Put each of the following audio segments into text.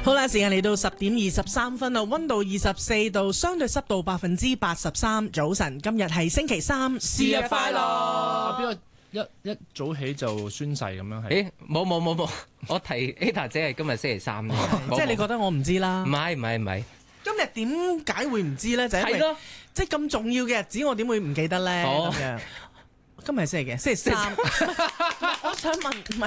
好啦，時間嚟到10:23啦，溫度24度，相對濕度83%。早晨，今日係星期三， 生日快樂！邊個一早起就宣誓咁樣係？ 冇，我提 Ada 姐係今日星期三即係你覺得我唔知啦？ 唔係， 今日點解會唔知咧？就係因為即係咁重要嘅日子，我點會唔記得咧？咁樣。今日係星期三。我想問，唔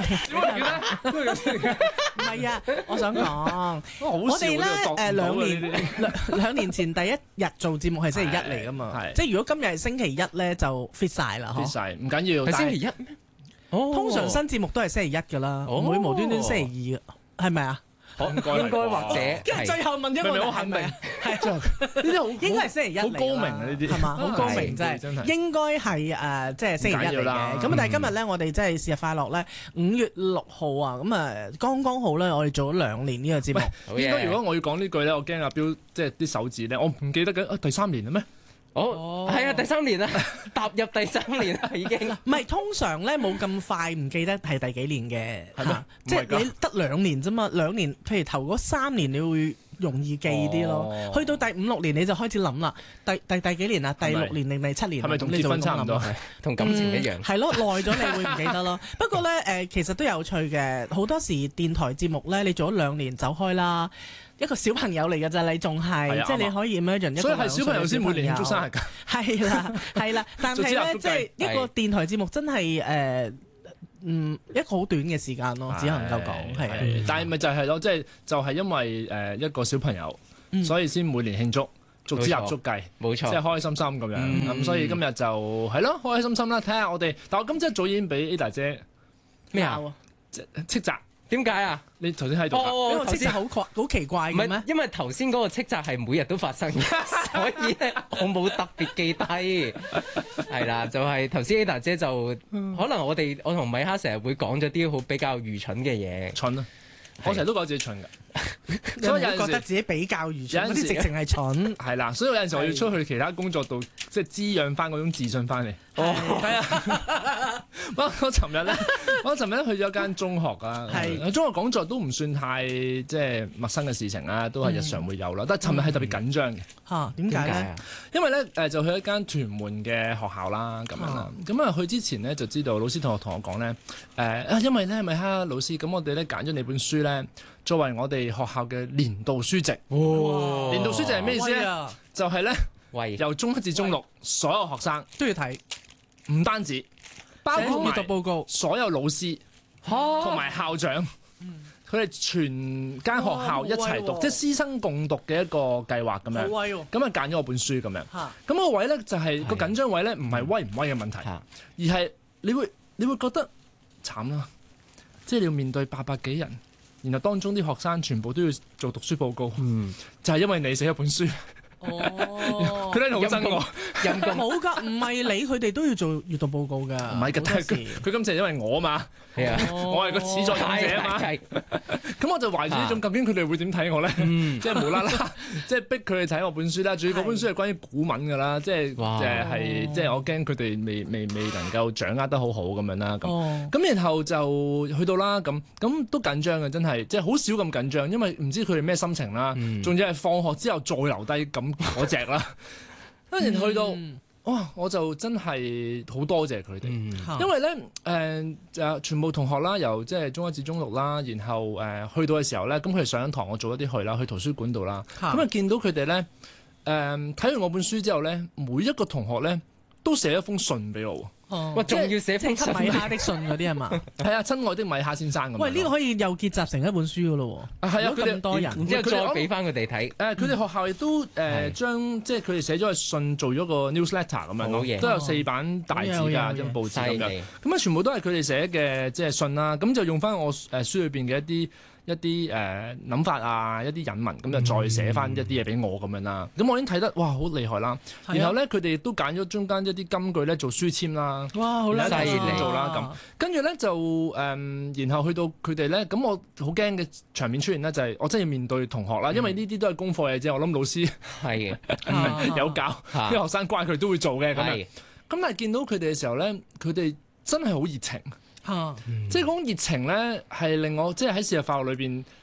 係啊，我想講，我哋咧兩年前第一日做節目係星期一嚟噶嘛，即係如果今日係星期一咧就 fit 晒啦 ，fit 晒唔緊要。 係星期一咩？ 通常新節目都係星期一噶啦，唔會無端端星期二，係咪啊？ 應該或者， 跟住最後問一個好肯定， 係呢啲好應該係星期一嚟， 好高明啊！呢啲係嘛，好高明真係，應該係即係星期一嚟嘅。咁但係今日咧，我哋真係生日快樂咧，5月6號啊，咁啊剛剛好咧，我哋做咗2年呢個節目。 應該如果我要講呢句咧，我驚阿彪即係啲手指咧，我唔記得緊第3年啦咩？ 係啊，第3年啦，踏入第3年啦，已經。 唔係通常咧冇咁快唔記得係第幾年嘅嚇，即係你得2年啫嘛，2年，譬如頭嗰3年你會容易記啲咯，去到第5、6年你就開始諗啦，第幾年啊？第6年定第7年？ 係咪同結婚差唔多？ 同感情一樣。 係咯，耐咗你會唔記得咯。不過咧其實都有趣嘅，好多時電台節目咧，你做咗2年走開啦。一個小朋友嚟㗎咋，你仲係即係你可以 imagine 一個， 所以係小朋友先每年慶祝生日㗎。 係啦，但係咧即係一個電台節目真係一個好短嘅時間咯，只能夠講係。 但係咪就係咯，即係就係因為一個小朋友，所以先每年慶祝，逐支蠟燭計， 冇錯， 即係開開心心咁樣。咁所以今日就係咯，開開心心啦，睇下我哋。但我今朝早已經俾 Ada 姐咩啊？ 斥責。 點解啊？ 你頭先喺度㗎？ 因為斥責好奇怪嘅咩？ 因為頭先嗰個斥責係每日都發生嘅，所以咧我冇特別記低。係啦，就係頭先 Ada 姐就可能我同米哈成日會講咗啲好比較愚蠢嘅嘢。 蠢啊！我成日都覺得自己蠢㗎。 所以有陣時覺得自己比較愚蠢，有啲直情係蠢。 係啦，所以有陣時我要出去其他工作度，即係滋養翻嗰種自信翻嚟。係啊！我尋日咧去咗間中學啊，中學講座都唔算太即係陌生嘅事情啦，都係日常會有啦。但係尋日係特別緊張嘅。 嚇點解咧？ 因為咧就去一間屯門嘅學校啦，咁樣啦。咁啊去之前咧就知道老師同我講咧，因為咧米哈老師，咁我哋咧揀咗你本書咧作為我哋學校嘅年度書籍。年度書籍係咩意思咧？就係咧由中一至中6所有學生都要睇， 唔單止包括閱讀報告， 所有老師同埋校長，佢哋全間學校一齊讀，即係師生共讀嘅一個計劃咁樣。咁啊揀咗我本書咁樣。咁個位咧就係個緊張位咧，唔係威唔威嘅問題，而係你會覺得慘啦，即係你要面對800幾人，然後當中啲學生全部都要做讀書報告，就係因為你寫一本書。佢哋好憎我， 冇㗎，唔係你佢哋都要做閱讀報告㗎。 唔係㗎，佢今次係因為我嘛，我係個始作俑者啊嘛。咁我就懷住呢種，究竟佢哋會點睇我咧？即係無啦啦，即係逼佢哋睇我本書啦。仲要嗰本書係關於古文㗎啦，即係即係我驚佢哋未能夠掌握得好好咁樣啦。咁然後就去到啦，咁都緊張嘅，真係即係好少咁緊張，因為唔知佢哋咩心情啦。仲要係放學之後再留低咁嗰隻啦。跟住去到，哇！我就真係好多謝佢哋，因為咧全部同學啦，由即係中一至中6啦，然後去到嘅時候咧，咁佢哋上緊堂，我早一啲去啦，去圖書館度啦，咁啊見到佢哋咧睇完我本書之後咧，每一個同學咧都寫一封信俾我。 哇！仲要寫封米哈的信嗰啲係嘛？ 係啊，親愛的米哈先生咁。 喂，呢個可以又結集成一本書噶咯喎！ 係啊，佢哋咁多人， 然之後再俾翻佢哋睇。 佢哋學校亦都將即係佢哋寫咗個信做咗個 newsletter 咁樣咯，都有4版大紙㗎，張報紙咁樣。咁啊，全部都係佢哋寫嘅即係信啦。咁就用翻我書裏邊嘅一啲諗法啊，一啲引文，咁就再寫翻一啲嘢俾我咁樣啦。咁我已經睇得哇好厲害啦。然後咧，佢哋都揀咗中間一啲金句咧做書籤啦。 哇，好叻！ 犀利做啦咁。跟住咧就然後去到佢哋咧，咁我好驚嘅場面出現咧，就係我真係要面對同學啦，因為呢啲都係功課嘅啫。我諗老師係嘅， 有教啲學生乖，佢哋都會做嘅咁樣。咁但係見到佢哋嘅時候咧，佢哋真係好熱情。即係嗰種熱情咧，係令我即係喺事實教育裏邊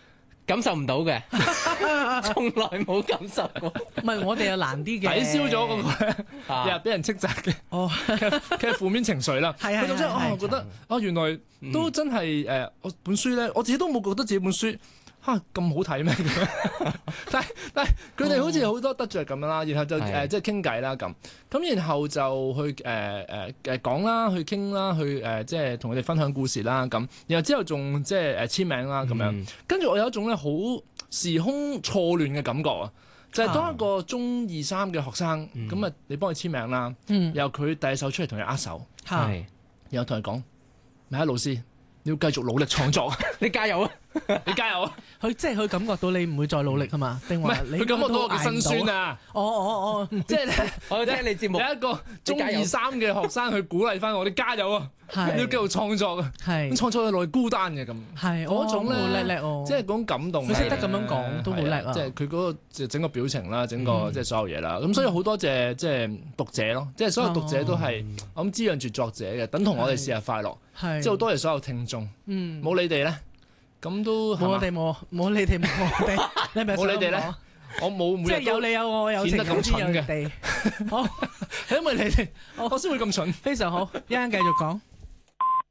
感受唔到嘅，從來冇感受過。 唔係我哋又難啲嘅， 抵消咗嗰個日俾人斥責嘅嘅負面情緒啦。佢就真係我覺得原來都真係我本書咧，我自己都冇覺得自己本書咁好睇咩？但係佢哋好似好多得着咁樣啦，然後就即係傾偈啦咁，然後就去講啦，去傾啦，去即係同佢哋分享故事啦咁，然後之後仲即係簽名啦咁樣，跟住我有一種咧好時空錯亂嘅感覺啊！就係當一個中二三嘅學生咁啊，你幫佢簽名啦，然後佢遞手出嚟同你握手，然後同佢講：咪老師，你要繼續努力創作， 你加油啊！ 你加油啊！ 佢即係佢感覺到你唔會再努力係嘛？定話你佢感覺到我嘅辛酸啊！即係我聽你節目有一個中二三嘅學生去鼓勵翻我，你加油啊！你要繼續創作啊！咁創作嘅內孤單嘅咁，嗰種咧叻即係嗰種感動。 佢識得咁樣講都好叻啊！ 即係佢嗰個整個表情啦，整個即係所有嘢啦。咁所以好多謝即係讀者咯，即係所有讀者都係我諗滋養住作者嘅，等同我哋節日快樂。即係好多謝所有聽眾。冇你哋咧。咁都冇我哋冇你哋冇我哋，你係咪冇你哋咧？我冇每日即係有你有我有情有天有地。好， 係因為你哋，我先會咁蠢。 非常好，一陣繼續講。